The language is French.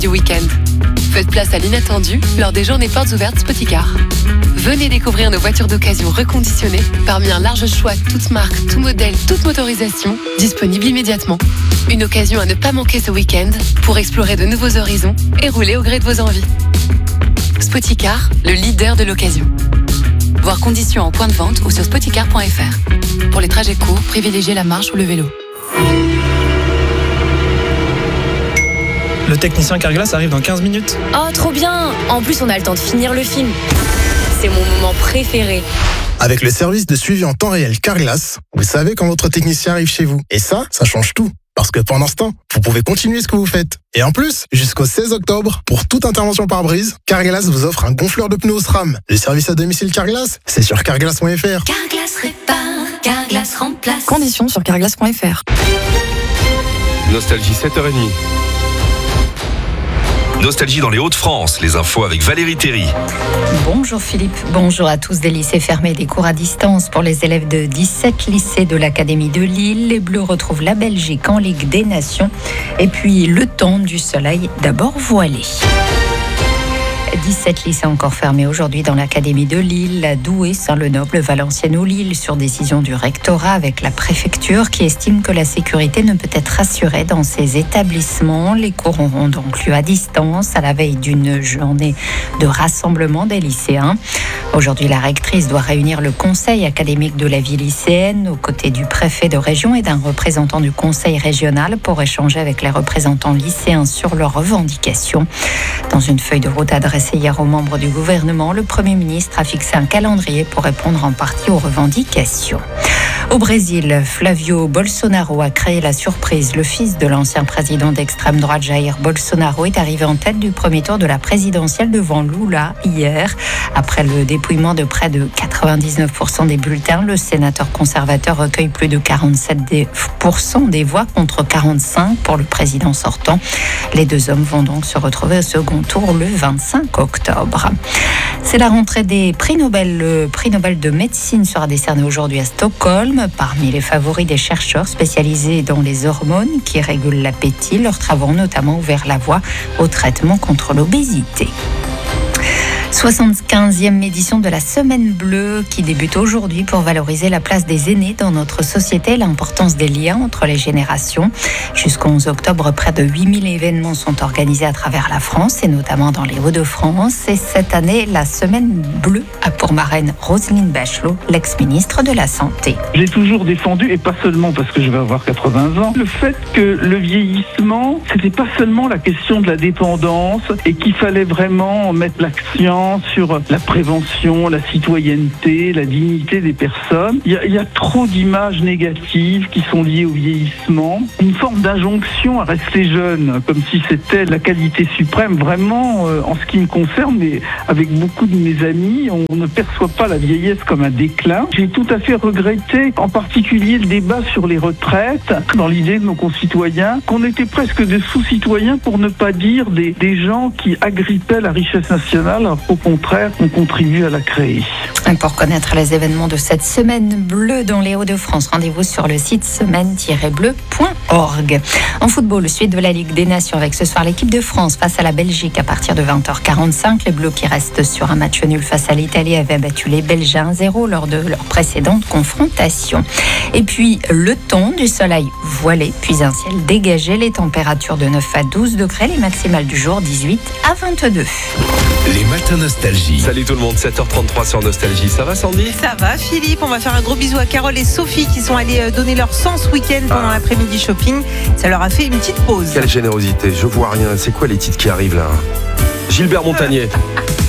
du week-end. Faites place à l'inattendu lors des journées portes ouvertes Spoticar. Venez découvrir nos voitures d'occasion reconditionnées parmi un large choix, toutes marques, tout modèle, toute motorisation, disponibles immédiatement. Une occasion à ne pas manquer ce week-end pour explorer de nouveaux horizons et rouler au gré de vos envies. Spoticar, le leader de l'occasion. Voir conditions en point de vente ou sur spoticar.fr. Pour les trajets courts, privilégiez la marche ou le vélo. Le technicien Carglass arrive dans 15 minutes. Oh, trop bien! En plus, on a le temps de finir le film. C'est mon moment préféré. Avec le service de suivi en temps réel Carglass, vous savez quand votre technicien arrive chez vous. Et ça change tout. Parce que pendant ce temps, vous pouvez continuer ce que vous faiite. Et en plus, jusqu'au 16 octobre, pour toute intervention pare-brise, Carglass vous offre un gonfleur de pneus SRAM. Le service à domicile Carglass, c'est sur carglass.fr. Carglass répare, Carglass remplace. Conditions sur carglass.fr. Nostalgie 7h30. Nostalgie dans les Hauts-de-France, les infos avec Valérie Théry. Bonjour Philippe, bonjour à tous. Des lycées fermés, des cours à distance pour les élèves de 17 lycées de l'Académie de Lille. Les Bleus retrouvent la Belgique en Ligue des Nations. Et puis le temps du soleil, d'abord voilé. 17 lycées encore fermés aujourd'hui dans l'Académie de Lille, Douai, Saint-Lenoble, Valenciennes ou Lille, sur décision du rectorat avec la préfecture qui estime que la sécurité ne peut être assurée dans ces établissements. Les cours auront donc lieu à distance à la veille d'une journée de rassemblement des lycéens. Aujourd'hui, la rectrice doit réunir le conseil académique de la vie lycéenne aux côtés du préfet de région et d'un représentant du conseil régional pour échanger avec les représentants lycéens sur leurs revendications. Dans une feuille de route adressée hier aux membres du gouvernement, le Premier ministre a fixé un calendrier pour répondre en partie aux revendications. Au Brésil, Flavio Bolsonaro a créé la surprise. Le fils de l'ancien président d'extrême droite Jair Bolsonaro est arrivé en tête du premier tour de la présidentielle devant Lula hier. Après le dépouillement de près de 99% des bulletins, le sénateur conservateur recueille plus de 47% des voix contre 45% pour le président sortant. Les deux hommes vont donc se retrouver au second tour le 25 octobre. C'est la rentrée des prix Nobel. Le prix Nobel de médecine sera décerné aujourd'hui à Stockholm. Parmi les favoris des chercheurs spécialisés dans les hormones qui régulent l'appétit, leurs travaux ont notamment ouvert la voie au traitement contre l'obésité. 75e édition de la Semaine Bleue qui débute aujourd'hui pour valoriser la place des aînés dans notre société et l'importance des liens entre les générations. Jusqu'au 11 octobre, près de 8000 événements sont organisés à travers la France et notamment dans les Hauts-de-France. Et cette année, la Semaine Bleue a pour marraine Roselyne Bachelot, l'ex-ministre de la Santé. J'ai toujours défendu, et pas seulement parce que je vais avoir 80 ans, le fait que le vieillissement, c'était pas seulement la question de la dépendance et qu'il fallait vraiment mettre l'accent sur la prévention, la citoyenneté, la dignité des personnes. Il y a trop d'images négatives qui sont liées au vieillissement. Une forme d'injonction à rester jeune, comme si c'était la qualité suprême. Vraiment, en ce qui me concerne, mais avec beaucoup de mes amis, on ne perçoit pas la vieillesse comme un déclin. J'ai tout à fait regretté, en particulier le débat sur les retraites, dans l'idée de nos concitoyens, qu'on était presque de sous-citoyens, pour ne pas dire des gens qui agrippaient la richesse nationale. Au contraire, on contribue à la créer. Et pour connaître les événements de cette Semaine Bleue dans les Hauts-de-France, rendez-vous sur le site semaine-bleu.org. En football, suite de la Ligue des Nations avec ce soir l'équipe de France face à la Belgique à partir de 20h45. Les Bleus qui restent sur un match nul face à l'Italie avaient battu les Belges 1-0 lors de leur précédente confrontation. Et puis le temps, du soleil voilé, puis un ciel dégagé, les températures de 9 à 12 degrés, les maximales du jour 18 à 22. Les matins Nostalgie. Salut tout le monde, 7h33 sur Nostalgie. Ça va Sandy ? Ça va Philippe, on va faire un gros bisou à Carole et Sophie qui sont allés donner leur sang ce week-end pendant l'après-midi shopping. Ça leur a fait une petite pause. Quelle générosité, je vois rien. C'est quoi les titres qui arrivent là ? Gilbert Montagnier.